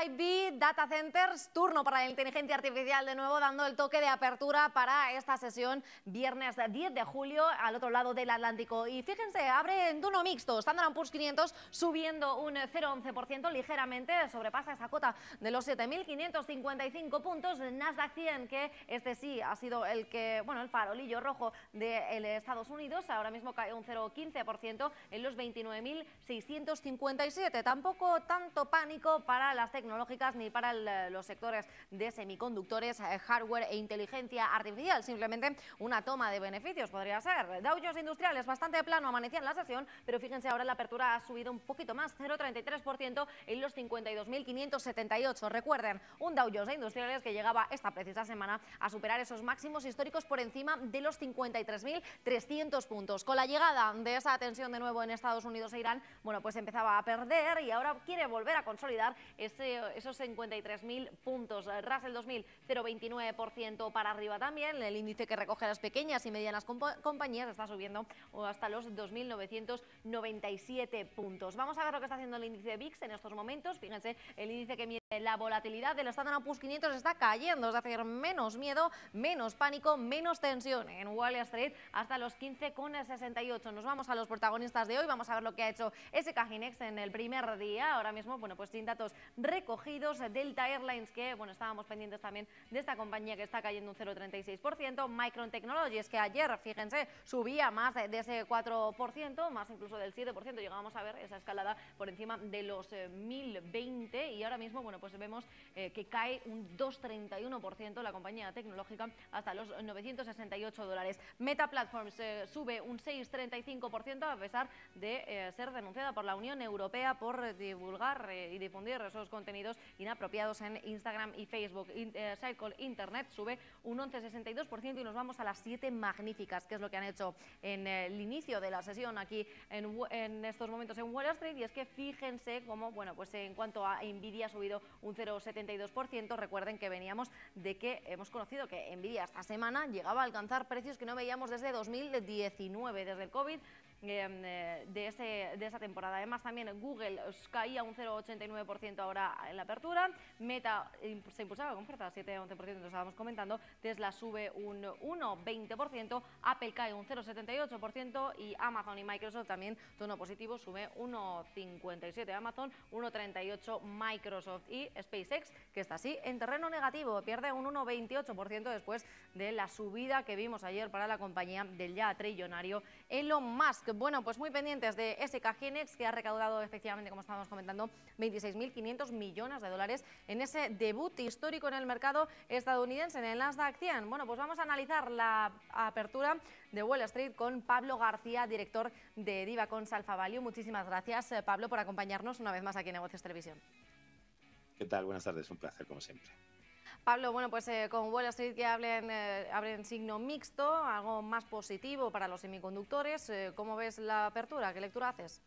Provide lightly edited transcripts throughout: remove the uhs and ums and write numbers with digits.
IB Data Centers, turno para la inteligencia artificial de nuevo, dando el toque de apertura para esta sesión viernes 10 de julio al otro lado del Atlántico. Y fíjense, abre en tono mixto, Standard & Poor's 500 subiendo un 0,11%, ligeramente sobrepasa esa cota de los 7.555 puntos. Nasdaq 100, que este sí ha sido el que, bueno, el farolillo rojo de Estados Unidos, ahora mismo cae un 0,15% en los 29.657. Tampoco tanto pánico para las tecnológicas ni para los sectores de semiconductores, hardware e inteligencia artificial. Simplemente una toma de beneficios podría ser. Dow Jones Industriales bastante plano, amanecía en la sesión, pero fíjense ahora la apertura ha subido un poquito más, 0,33% en los 52.578. Recuerden, un Dow Jones Industriales que llegaba esta precisa semana a superar esos máximos históricos por encima de los 53.300 puntos. Con la llegada de esa tensión de nuevo en Estados Unidos e Irán, bueno, pues empezaba a perder y ahora quiere volver a consolidar esos 53.000 puntos. Russell 2000, 0,29% para arriba también. El índice que recoge las pequeñas y medianas compañías está subiendo hasta los 2.997 puntos. Vamos a ver lo que está haciendo el índice VIX en estos momentos. Fíjense, el índice que mide la volatilidad del Standard & Poor's 500 está cayendo, es decir, menos miedo, menos pánico, menos tensión en Wall Street, hasta los 15,68. Nos vamos a los protagonistas de hoy, vamos a ver lo que ha hecho SK Hynix en el primer día. Ahora mismo, bueno, pues sin datos recogidos, Delta Airlines, que, bueno, estábamos pendientes también de esta compañía que está cayendo un 0,36%, Micron Technologies, que ayer, fíjense, subía más de ese 4%, más incluso del 7%, llegábamos a ver esa escalada por encima de los 1.020 y ahora mismo, bueno, pues vemos que cae un 2,31% la compañía tecnológica hasta los $968. Meta Platforms sube un 6,35% a pesar de ser denunciada por la Unión Europea por divulgar y difundir esos contenidos inapropiados en Instagram y Facebook. Circle Internet sube un 11,62% y nos vamos a las 7 magníficas, que es lo que han hecho en el inicio de la sesión aquí en estos momentos en Wall Street. Y es que fíjense cómo, bueno, pues en cuanto a Nvidia ha subido un 0,72%. Recuerden que veníamos de que hemos conocido que Nvidia esta semana llegaba a alcanzar precios que no veíamos desde 2019, desde el COVID. De esa temporada. Además, también Google caía un 0,89% ahora en la apertura. Meta se impulsaba con fuerza, 7,11%, lo estábamos comentando. Tesla sube un 1,20%. Apple cae un 0,78% y Amazon y Microsoft también tono positivo, sube 1,57% Amazon, 1,38% Microsoft. Y SpaceX, que está así en terreno negativo, pierde un 1,28% después de la subida que vimos ayer para la compañía del ya trillonario Elon Musk. Bueno, pues muy pendientes de SK Hynix, que ha recaudado efectivamente, como estábamos comentando, 26.500 millones de dólares en ese debut histórico en el mercado estadounidense, en el Nasdaq 100. Bueno, pues vamos a analizar la apertura de Wall Street con Pablo García, director de Divacons Alpha Value. Muchísimas gracias, Pablo, por acompañarnos una vez más aquí en Negocios Televisión. ¿Qué tal? Buenas tardes, un placer como siempre. Pablo, bueno, pues con Wall Street que abren signo mixto, algo más positivo para los semiconductores. ¿Cómo ves la apertura? ¿Qué lectura haces?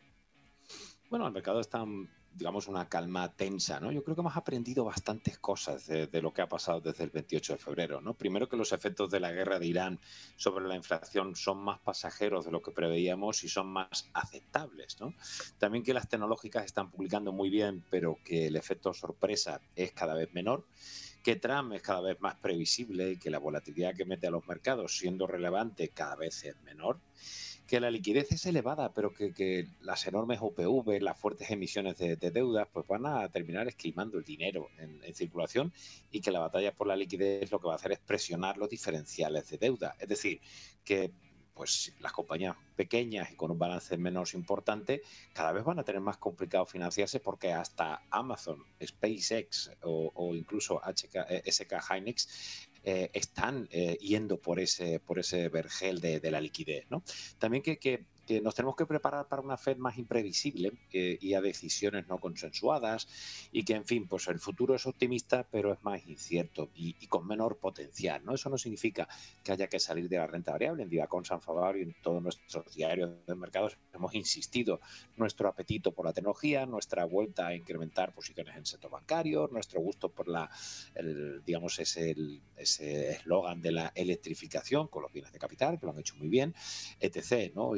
Bueno, el mercado está, digamos, una calma tensa, ¿no? Yo creo que hemos aprendido bastantes cosas de lo que ha pasado desde el 28 de febrero, ¿no? Primero, que los efectos de la guerra de Irán sobre la inflación son más pasajeros de lo que preveíamos y son más aceptables, ¿no? También que las tecnológicas están publicando muy bien, pero que el efecto sorpresa es cada vez menor, que Trump es cada vez más previsible y que la volatilidad que mete a los mercados, siendo relevante, cada vez es menor, que la liquidez es elevada, pero que las enormes OPV, las fuertes emisiones de deudas, pues van a terminar esquilmando el dinero en circulación, y que la batalla por la liquidez lo que va a hacer es presionar los diferenciales de deuda. Es decir, que pues las compañías pequeñas y con un balance menos importante cada vez van a tener más complicado financiarse, porque hasta Amazon, SpaceX o incluso SK Hynix están yendo por ese vergel de la liquidez, ¿no? También que nos tenemos que preparar para una Fed más imprevisible y a decisiones no consensuadas, y que, en fin, pues el futuro es optimista, pero es más incierto y con menor potencial, ¿no? Eso no significa que haya que salir de la renta variable. En Divacons Alpha Value y en todos nuestros diarios de mercados hemos insistido nuestro apetito por la tecnología, nuestra vuelta a incrementar posiciones en el sector bancario, nuestro gusto por digamos, ese eslogan de la electrificación con los bienes de capital, que lo han hecho muy bien, etc., ¿no? Y también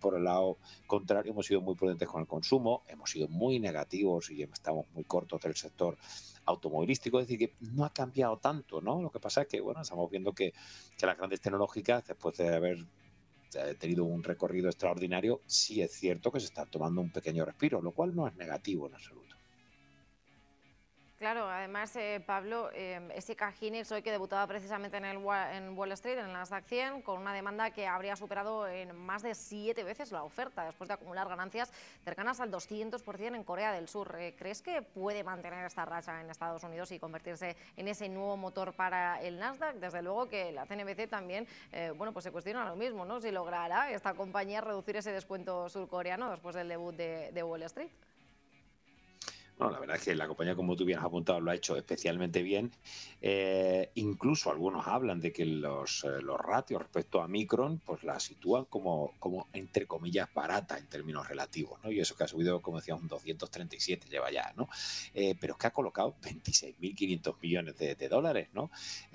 por el lado contrario hemos sido muy prudentes con el consumo, hemos sido muy negativos y estamos muy cortos del sector automovilístico, es decir, que no ha cambiado tanto, ¿no? Lo que pasa es que, bueno, estamos viendo que las grandes tecnológicas, después de haber tenido un recorrido extraordinario, sí es cierto que se está tomando un pequeño respiro, lo cual no es negativo en absoluto. Claro, además, Pablo, SK Hynix hoy que debutaba precisamente en Wall Street, en el Nasdaq 100, con una demanda que habría superado en más de 7 veces la oferta, después de acumular ganancias cercanas al 200% en Corea del Sur. ¿Crees que puede mantener esta racha en Estados Unidos y convertirse en ese nuevo motor para el Nasdaq? Desde luego que la CNBC también, bueno, pues se cuestiona lo mismo, ¿no? Si logrará esta compañía reducir ese descuento surcoreano después del debut de Wall Street. Bueno, la verdad es que la compañía, como tú bien has apuntado, lo ha hecho especialmente bien. Incluso algunos hablan de que los ratios respecto a Micron pues la sitúan como entre comillas, barata en términos relativos, ¿no? Y eso que ha subido, como decíamos, un 237 lleva ya, ¿no? Pero es que ha colocado 26.500 millones de dólares, ¿no?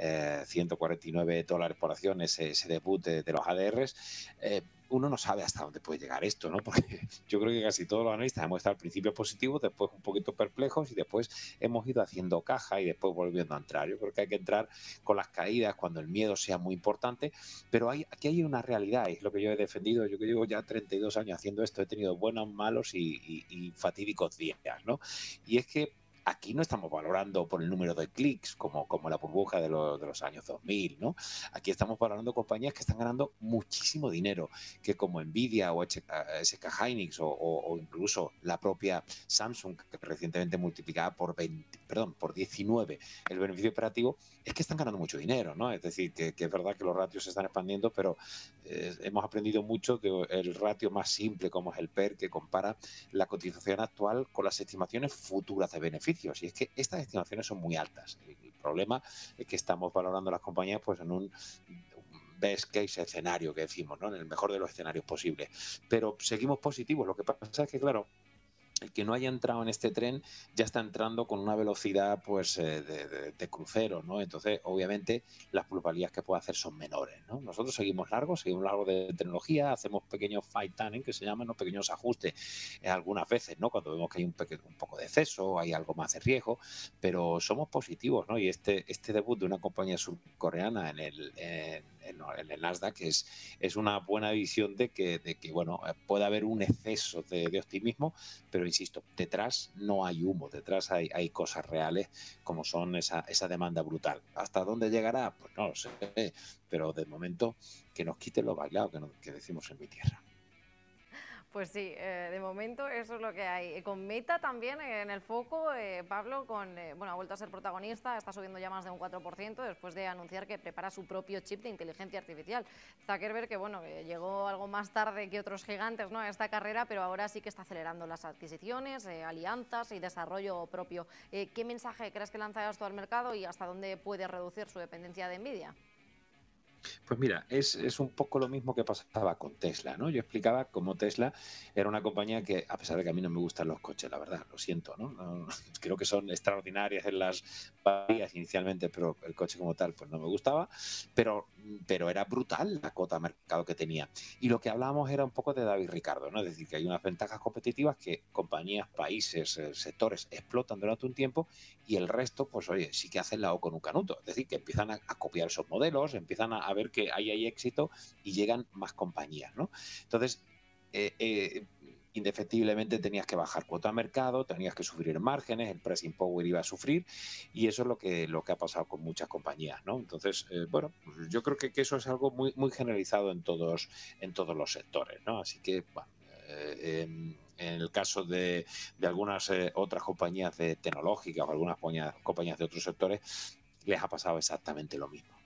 $149 por acción ese debut de los ADRs. Uno no sabe hasta dónde puede llegar esto, ¿no? Porque yo creo que casi todos los analistas hemos estado al principio positivos, después un poquito perplejos y después hemos ido haciendo caja y después volviendo a entrar. Yo creo que hay que entrar con las caídas cuando el miedo sea muy importante, pero aquí hay una realidad, y es lo que yo he defendido. Yo que llevo ya 32 años haciendo esto, he tenido buenos, malos y fatídicos días, ¿no? Y es que aquí no estamos valorando por el número de clics como la burbuja de los años 2000, ¿no? Aquí estamos valorando compañías que están ganando muchísimo dinero, que como Nvidia o SK Hynix o incluso la propia Samsung, que recientemente multiplicaba por 19 el beneficio operativo, es que están ganando mucho dinero, ¿no? Es decir, que es verdad que los ratios se están expandiendo, pero hemos aprendido mucho del ratio más simple, como es el PER, que compara la cotización actual con las estimaciones futuras de beneficios. Y es que estas estimaciones son muy altas. El problema es que estamos valorando las compañías pues en un best case escenario que decimos, ¿no? En el mejor de los escenarios posibles. Pero seguimos positivos. Lo que pasa es que, claro, el que no haya entrado en este tren ya está entrando con una velocidad pues de crucero, ¿no? Entonces, obviamente, las plusvalías que puede hacer son menores, ¿no? Nosotros seguimos largos de tecnología, hacemos pequeños fine tuning, que se llaman, ¿no? Pequeños ajustes algunas veces, ¿no? Cuando vemos que hay un poco de exceso, hay algo más de riesgo, pero somos positivos, ¿no? Y este debut de una compañía surcoreana en el Nasdaq es una buena visión de que bueno, puede haber un exceso de optimismo, pero insisto, detrás no hay humo, detrás hay cosas reales como son esa demanda brutal. ¿Hasta dónde llegará? Pues no lo sé, pero de momento que nos quiten lo bailado, que decimos en mi tierra. Pues sí, de momento eso es lo que hay. Con Meta también en el foco, Pablo, bueno, ha vuelto a ser protagonista, está subiendo ya más de un 4% después de anunciar que prepara su propio chip de inteligencia artificial. Zuckerberg, que bueno, llegó algo más tarde que otros gigantes, ¿no?, a esta carrera, pero ahora sí que está acelerando las adquisiciones, alianzas y desarrollo propio. ¿Qué mensaje crees que lanza esto al mercado y hasta dónde puede reducir su dependencia de Nvidia? Pues mira, es un poco lo mismo que pasaba con Tesla, ¿no? Yo explicaba cómo Tesla era una compañía que, a pesar de que a mí no me gustan los coches, la verdad, lo siento, ¿no? Creo que son extraordinarias en las baterías inicialmente, pero el coche como tal, pues no me gustaba, pero era brutal la cuota de mercado que tenía. Y lo que hablábamos era un poco de David Ricardo, ¿no? Es decir, que hay unas ventajas competitivas que compañías, países, sectores explotan durante un tiempo y el resto, pues oye, sí que hacen la O con un canuto. Es decir, que empiezan a copiar esos modelos, empiezan a ver que ahí hay éxito y llegan más compañías, ¿no? Entonces, indefectiblemente tenías que bajar cuota de mercado, tenías que sufrir márgenes, el pricing power iba a sufrir y eso es lo que ha pasado con muchas compañías, ¿no? Entonces, bueno, pues yo creo que eso es algo muy, muy generalizado en todos los sectores, ¿no? Así que, bueno, en el caso de algunas otras compañías tecnológicas o algunas compañías de otros sectores, les ha pasado exactamente lo mismo.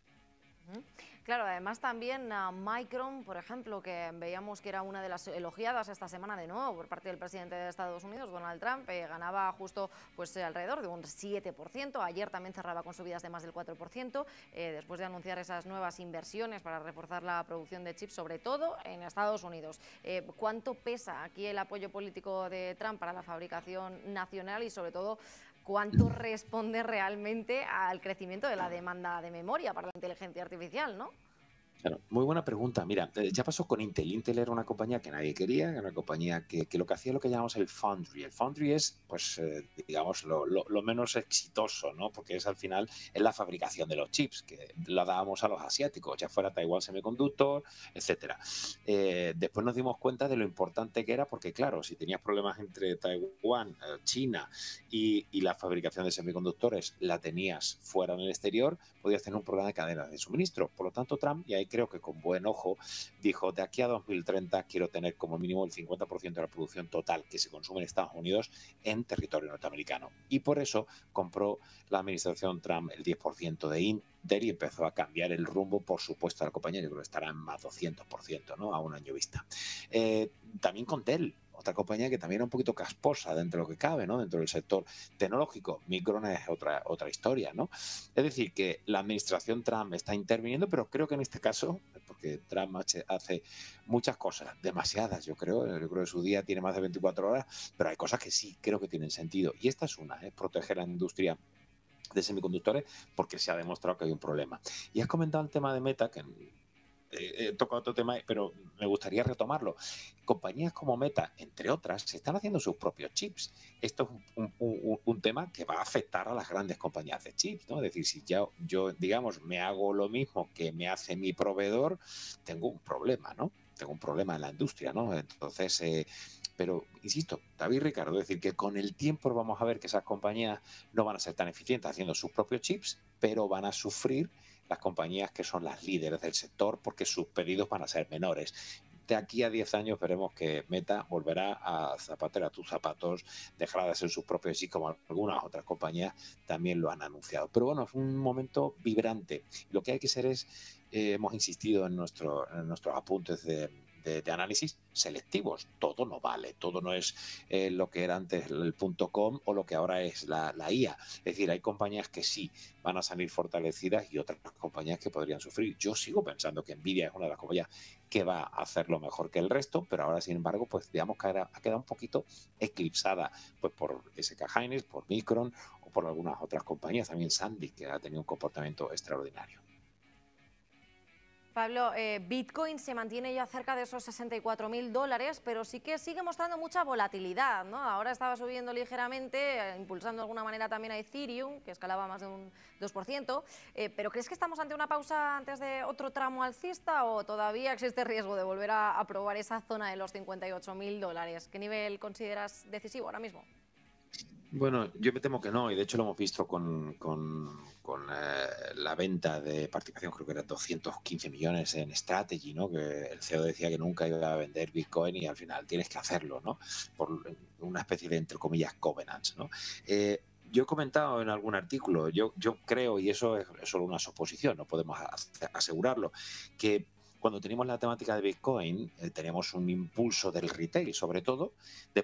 Claro, además también a Micron, por ejemplo, que veíamos que era una de las elogiadas esta semana de nuevo por parte del presidente de Estados Unidos, Donald Trump, ganaba justo pues alrededor de un 7%, ayer también cerraba con subidas de más del 4%, después de anunciar esas nuevas inversiones para reforzar la producción de chips, sobre todo en Estados Unidos. ¿Cuánto pesa aquí el apoyo político de Trump para la fabricación nacional y sobre todo cuánto responde realmente al crecimiento de la demanda de memoria para la inteligencia artificial, ¿no? Claro, muy buena pregunta. Mira, ya pasó con Intel. Intel era una compañía que nadie quería, era una compañía que lo que hacía es lo que llamamos el foundry. El foundry es, pues, digamos, lo menos exitoso, ¿no? Porque es al final es la fabricación de los chips, que la dábamos a los asiáticos, ya fuera Taiwan Semiconductor, etcétera. Después nos dimos cuenta de lo importante que era, porque claro, si tenías problemas entre Taiwán, China y la fabricación de semiconductores la tenías fuera en el exterior, podías tener un problema de cadena de suministro. Por lo tanto, Trump, y ahí creo que con buen ojo, dijo, de aquí a 2030 quiero tener como mínimo el 50% de la producción total que se consume en Estados Unidos en territorio norteamericano. Y por eso compró la administración Trump el 10% de Intel y empezó a cambiar el rumbo, por supuesto, de la compañía. Yo creo que estará en más 200%, ¿no? A un año vista. También con Dell, otra compañía que también era un poquito casposa dentro de lo que cabe, ¿no? Dentro del sector tecnológico. Micron es otra historia, ¿no? Es decir, que la administración Trump está interviniendo, pero creo que en este caso, porque Trump hace muchas cosas, demasiadas, yo creo que su día tiene más de 24 horas, pero hay cosas que sí creo que tienen sentido. Y esta es una, proteger la industria de semiconductores, porque se ha demostrado que hay un problema. Y has comentado el tema de Meta, que he tocado otro tema, pero me gustaría retomarlo. Compañías como Meta, entre otras, se están haciendo sus propios chips. Esto es un tema que va a afectar a las grandes compañías de chips, ¿no? Es decir, si yo, digamos, me hago lo mismo que me hace mi proveedor, tengo un problema, ¿no? Tengo un problema en la industria, ¿no? Entonces, pero, insisto, David, Ricardo, es decir, que con el tiempo vamos a ver que esas compañías no van a ser tan eficientes haciendo sus propios chips, pero van a sufrir las compañías que son las líderes del sector porque sus pedidos van a ser menores. De aquí a 10 años veremos que Meta volverá a zapatera tus zapatos, dejará de ser sus propios chips, como algunas otras compañías también lo han anunciado. Pero bueno, es un momento vibrante. Lo que hay que ser es, hemos insistido en nuestros apuntes de análisis selectivos. Todo no vale, todo no es lo que era antes el .com o lo que ahora es la IA. Es decir, hay compañías que sí van a salir fortalecidas y otras compañías que podrían sufrir. Yo sigo pensando que Nvidia es una de las compañías que va a hacerlo mejor que el resto, pero ahora, sin embargo, pues digamos que ha quedado un poquito eclipsada pues por SK Hynix, por Micron o por algunas otras compañías, también Sandisk, que ha tenido un comportamiento extraordinario. Pablo, Bitcoin se mantiene ya cerca de esos $64.000, pero sí que sigue mostrando mucha volatilidad, ¿no? Ahora estaba subiendo ligeramente, impulsando de alguna manera también a Ethereum, que escalaba más de un 2%, pero ¿crees que estamos ante una pausa antes de otro tramo alcista o todavía existe riesgo de volver a probar esa zona de los $58.000? ¿Qué nivel consideras decisivo ahora mismo? Bueno, yo me temo que no, y de hecho lo hemos visto la venta de participación, creo que eran 215 millones en Strategy, ¿no? Que el CEO decía que nunca iba a vender Bitcoin y al final tienes que hacerlo, ¿no? Por una especie de, entre comillas, covenants, ¿no? Yo he comentado en algún artículo, yo creo, y eso es solo una suposición, no podemos asegurarlo, que cuando teníamos la temática de Bitcoin, teníamos un impulso del retail, sobre todo, de